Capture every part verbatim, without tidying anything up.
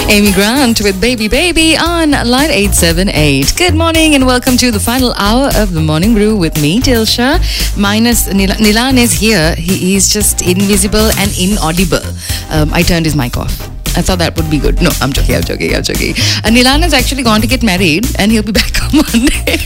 Amy Grant with Baby Baby on Line eight seven eight. Good morning and welcome to the final hour of the Morning Brew with me, Dilsha. Minus Nil- Nilan is here. He, he's just invisible and inaudible. Um, I turned his mic off. I thought that would be good. No, I'm joking, I'm joking, I'm joking. Uh, Nilan has actually gone to get married and he'll be back on Monday.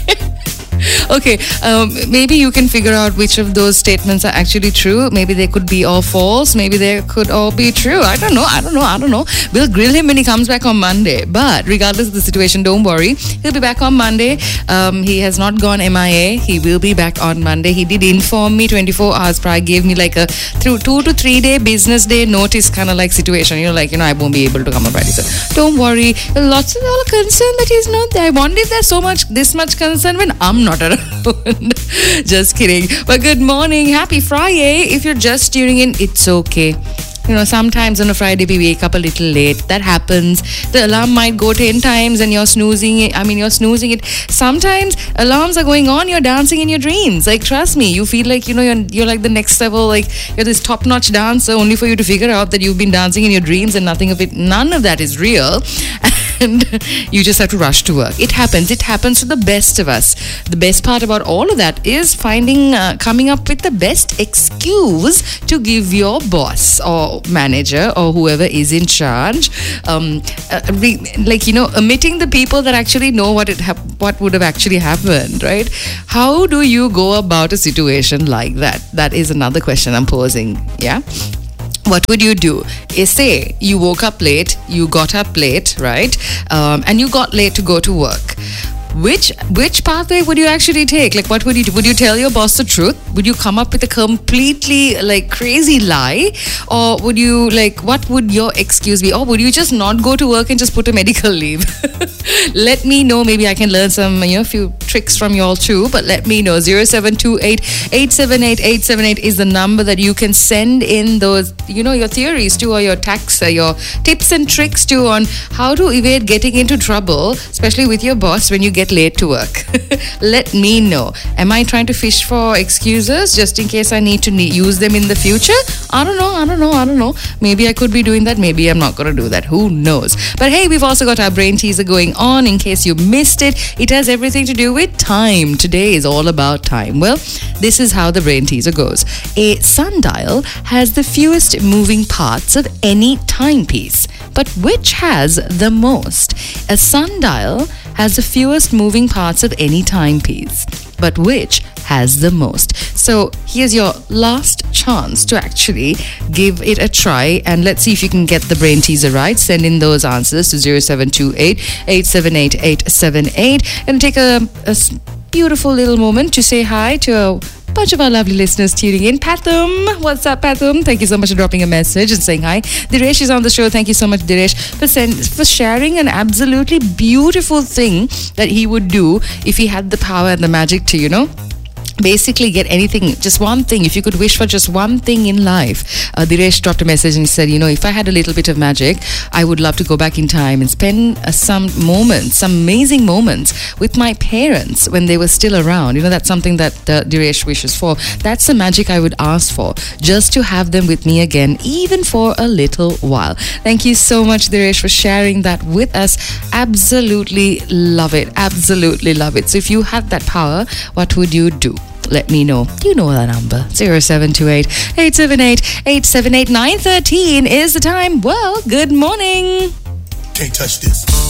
Okay, um, maybe you can figure out which of those statements are actually true. Maybe they could be all false. Maybe they could all be true. I don't know. I don't know. I don't know. We'll grill him when he comes back on Monday. But regardless of the situation, don't worry. He'll be back on Monday. Um, he has not gone M I A. He will be back on Monday. He did inform me twenty-four hours prior. Gave me like a through two to three day business day notice kind of like situation. You know, like, you know, I won't be able to come on Friday. So don't worry. Lots of people are concerned that he's not there. I wonder if there's so much, this much concern when I'm not around. Just kidding. But good morning. Happy Friday. If you're just tuning in, it's okay. You know, sometimes on a Friday we wake up a little late. That happens. The alarm might go ten times and you're snoozing it. I mean, you're snoozing it. Sometimes alarms are going on. You're dancing in your dreams. Like, trust me, you feel like, you know, you're, you're like the next level. Like, you're this top-notch dancer only for you to figure out that you've been dancing in your dreams and nothing of it, none of that is real. And you just have to rush to work. It happens. It happens to the best of us. The best part about all of that is finding, uh, coming up with the best excuse to give your boss or manager or whoever is in charge, um, uh, re- like, you know, omitting the people that actually know what it ha- what would have actually happened, right? How do you go about a situation like that? That is another question I'm posing. Yeah. What would you do? Is say you woke up late, you got up late, right? Um, and you got late to go to work. Which which pathway would you actually take? Like, what would you do? Would you tell your boss the truth? Would you come up with a completely like crazy lie? Or would you like, what would your excuse be? Or would you just not go to work and just put a medical leave? Let me know. Maybe I can learn some, you know, few tricks from y'all too. But let me know. zero seven two eight, eight seven eight, eight seven eight is the number that you can send in those, you know, your theories to, or your tax, or your tips and tricks to on how to evade getting into trouble, especially with your boss when you get late to work. Let me know. Am I trying to fish for excuses just in case I need to ne- use them in the future? I don't know. I don't know. I don't know. Maybe I could be doing that. Maybe I'm not going to do that. Who knows? But hey, we've also got our brain teaser going on in case you missed it. It has everything to do with time. Today is all about time. Well, this is how the brain teaser goes. A sundial has the fewest moving parts of any timepiece, but which has the most? A sundial has the fewest moving parts of any timepiece, but which has the most? So here's your last chance to actually give it a try, and let's see if you can get the brain teaser right. Send in those answers to zero seven two eight, eight seven eight, eight seven eight and take a, a beautiful little moment to say hi to a bunch of our lovely listeners tuning in. Pathum, what's up, Pathum? Thank you so much for dropping a message and saying hi. Diresh is on the show. Thank you so much, Diresh, for send, for sharing an absolutely beautiful thing that he would do if he had the power and the magic to, you know, basically get anything, just one thing. If you could wish for just one thing in life. uh, Diresh dropped a message and he said, you know, if I had a little bit of magic, I would love to go back in time and spend uh, some moments, some amazing moments with my parents when they were still around. You know, that's something that uh, Diresh wishes for. That's the magic I would ask for, just to have them with me again, even for a little while. Thank you so much, Diresh, for sharing that with us. Absolutely love it. Absolutely love it. So if you had that power, what would you do? Let me know. You know that number. zero seven two eight, eight seven eight, eight seven eight. nine thirteen is the time. Well, good morning. Can't touch this.